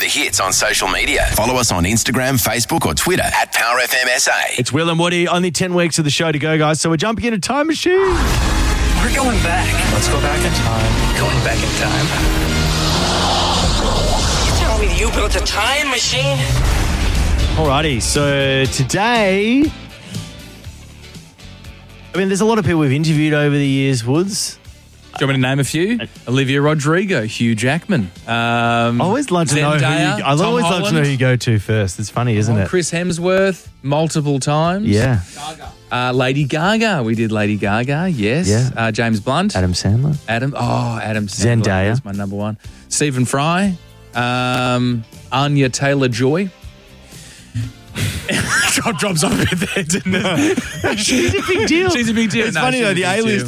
hits on social media. Follow us on Instagram, Facebook or Twitter at Power FM SA. It's Will and Woody. Only 10 weeks of the show to go, guys. So we're jumping in a time machine. We're going back. Let's go back in time. Going back in time. You telling me you built a time machine? Alrighty, so today, there's a lot of people we've interviewed over the years, Woods. Do you want me to name a few? Olivia Rodrigo, Hugh Jackman. I always love to know who you go to first. It's funny, isn't it? Chris Hemsworth, multiple times. Yeah. Lady Gaga. We did Lady Gaga, yes. Yeah. James Blunt. Adam Sandler. Adam Sandler. Zendaya. That's my number one. Stephen Fry. Anya Taylor-Joy. Drops off a bit there, didn't it? She's a big deal. She's a big deal. It's funny though, the A-list